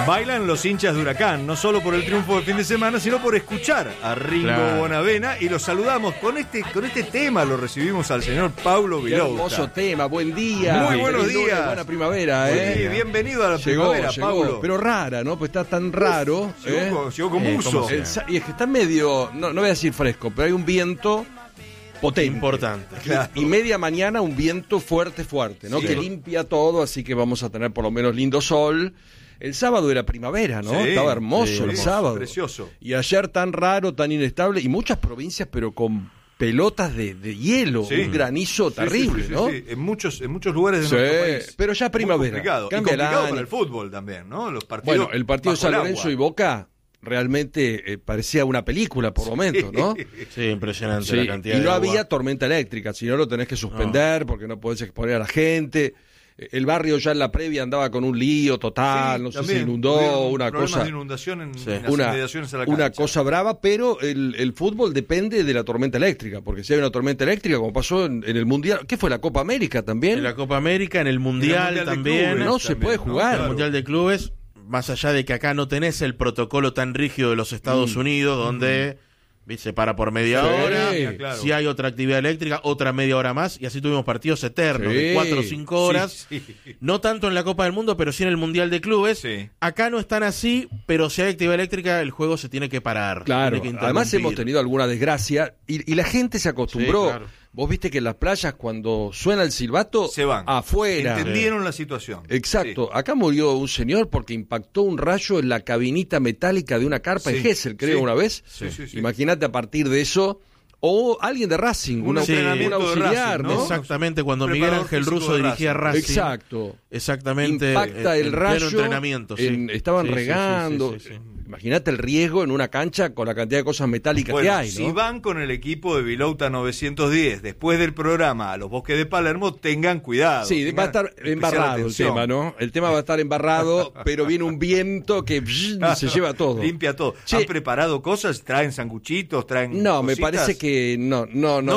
Bailan los hinchas de Huracán, no solo por el triunfo del fin de semana, sino por escuchar a Ringo Bonavena, y lo saludamos con este tema. Lo recibimos al señor Paulo Vilouta. Hermoso tema, buen día. Muy buenos días. Buena primavera, Sí, bienvenido a la primavera, Paulo. Pero rara, ¿no? Pues está tan raro. Llegó con buzo. Y es que está medio, no voy a decir fresco, pero hay un viento potente. Importante. Claro. Y media mañana un viento fuerte, ¿no? Sí. Que limpia todo, así que vamos a tener por lo menos lindo sol. El sábado era primavera, ¿no? Sí, Estaba hermoso el sábado. Precioso. Y ayer tan raro, tan inestable, y muchas provincias, pero con pelotas de hielo, Sí. un granizo terrible, sí, ¿no? Sí. En muchos lugares de Sí, nuestro país. pero ya primavera. Muy complicado. Cambia el complicado año. para el fútbol también, ¿no? Los partidos. Bueno, el partido de bajo San el Lorenzo agua. y Boca realmente parecía una película por momentos, ¿no? Sí, impresionante Sí, la cantidad y no de agua. había tormenta eléctrica, si no lo tenés que suspender porque no podés exponer a la gente. El barrio ya en la previa andaba con un lío total, Sí, no sé también si inundó, tuvieron una problemas cosa, de inundación en las una, inmediaciones a la cancha. una cosa brava, pero el fútbol depende de la tormenta eléctrica, porque si hay una tormenta eléctrica, como pasó en el Mundial, ¿qué fue la Copa América también? En la Copa América, en el Mundial, de también. clubes no se puede jugar. En el Claro. Mundial de Clubes, más allá de que acá no tenés el protocolo tan rígido de los Estados Unidos, donde se para por media Sí, hora, claro. si hay otra actividad eléctrica, otra media hora más, y así tuvimos partidos eternos Sí. de 4 o 5 horas. Sí. No tanto en la Copa del Mundo, pero sí en el Mundial de Clubes. Sí. Acá no están así, pero si hay actividad eléctrica, el juego se tiene que parar. Claro, tiene que además interrumpir. hemos tenido alguna desgracia y la gente se acostumbró. Sí, claro. Vos viste que en las playas cuando suena el silbato, Se van. afuera. Entendieron la situación. Exacto, acá murió un señor porque impactó un rayo en la cabinita metálica de una carpa Sí, en Gesell, creo, sí. una vez. Sí, sí, sí. Imagínate a partir de eso, o alguien de Racing, Un un entrenamiento de auxiliar, Racing, ¿no? Exactamente, cuando Un Miguel preparador Ángel físico Russo de dirigía Racing. Racing. Exacto. Exactamente. Impacta el en rayo, pleno entrenamiento, sí. estaban Sí, sí, regando. sí, sí, sí. Imagínate el riesgo en una cancha con la cantidad de cosas metálicas Bueno, que hay, ¿no? si van con el equipo de Vilouta 910 después del programa a los Bosques de Palermo, tengan cuidado. Sí, va a estar especial embarrado el atención. tema, ¿no? El tema va a estar embarrado, pero viene un viento que se lleva todo. Limpia todo. Che. ¿Han preparado cosas? ¿Traen sanguchitos? ¿Traen No, me cositas? parece que no.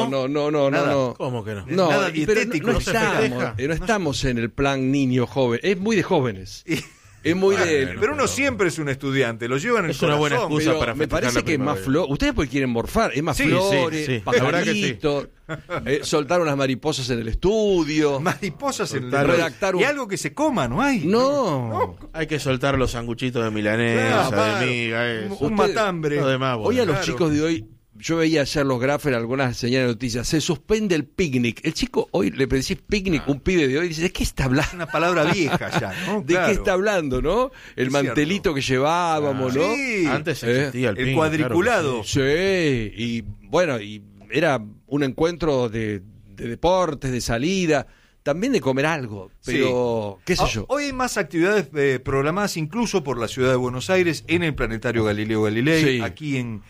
Nada. ¿Cómo que no? No, Nada pero dietético, no no se estamos, festeja. no estamos en el plan niño joven, es muy de jóvenes. Es muy de... Bueno, Pero uno siempre es un estudiante, lo llevan en el Es una buena corazón. excusa Pero para me festejar parece la que más primavera. flores. Ustedes porque quieren morfar, es más Sí, flores, sí, la verdad que sí. pajaritos, soltar unas mariposas en el estudio. Mariposas en el Soltar- redactar un- Y algo que se coma, ¿no hay? No. Hay que soltar los sanguchitos de milanesa, Claro, de miga, eso. un Usted- matambre. Lo demás, bueno. Hoy a los claro. chicos de hoy, yo veía ayer los grafos en algunas señales de noticias, se suspende el picnic. El chico, hoy le decís picnic, un pibe de hoy, dice, ¿de qué está hablando? Una palabra vieja ya, ¿no? ¿De Claro. qué está hablando, no? El Es mantelito que llevábamos, ¿no? Sí. Antes existía el El ping, cuadriculado. claro que sí. Sí, y bueno, y era un encuentro de deportes, de salida, también de comer algo, pero qué sé yo. Hoy hay más actividades programadas incluso por la ciudad de Buenos Aires en el Planetario Galileo Galilei, Sí. aquí en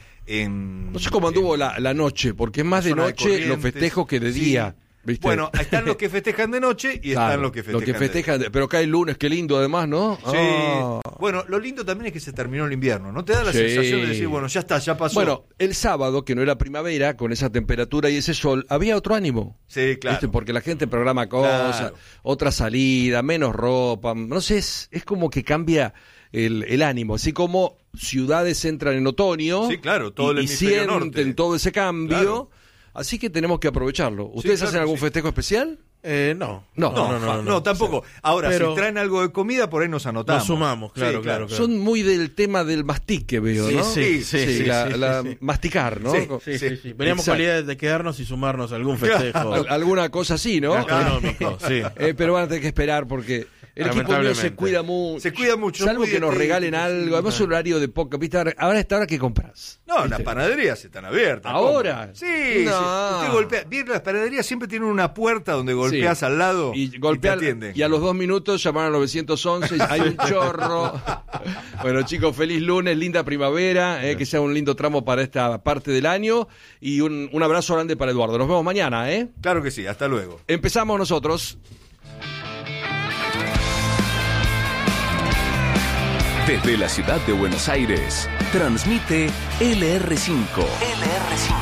No sé cómo anduvo la noche, porque es más de zona de noche los Corrientes. festejos que de Sí. día. ¿Viste? Bueno, están los que festejan de noche y Claro, están los que festejan de día. pero acá el lunes, qué lindo además, ¿no? Sí. Ah. Bueno, lo lindo también es que se terminó el invierno. ¿No te da la Sí. sensación de decir, bueno, ya está, ya pasó? Bueno, el sábado, que no era primavera, con esa temperatura y ese sol, había otro ánimo. sí, claro. ¿Viste? Porque la gente programa cosas, Claro. otra salida, menos ropa, no sé, es como que cambia el ánimo, así como ciudades entran en otoño Sí, claro, todo el y hemisferio sienten norte. todo ese cambio, Claro. así que tenemos que aprovecharlo. ¿Ustedes claro hacen que algún sí. festejo especial? No. No, tampoco. Ahora, Pero- si traen algo de comida, por ahí nos anotamos. Nos sumamos, claro, Sí, claro. Son muy del tema del mastique, veo, Sí, ¿no? sí, sí, la sí. masticar, ¿no? Sí. Sí. Veníamos con la idea de quedarnos y sumarnos a algún festejo Alguna cosa así, ¿no? gastronómico, sí. Pero van a tener que esperar porque el equipo mío se Lamentablemente. cuida mucho. Se cuida mucho, Salvo muy que nos dietético, regalen algo. Además, es un horario de poca. ¿Viste? Ahora a esta hora, ¿qué compras? No, las panaderías están abiertas. ¿Ahora? ¿Cómo? Sí, No. sí. Usted golpea. Bien, las panaderías siempre tienen una puerta donde golpeas Sí. al lado Y te golpean, atienden. y a los 2 minutos llaman al 911, hay un chorro. Bueno, chicos, feliz lunes, linda primavera, que sea un lindo tramo para esta parte del año y un abrazo grande para Eduardo. Nos vemos mañana, ¿eh? Claro que sí, hasta luego. Empezamos nosotros. Desde la ciudad de Buenos Aires, transmite LR5.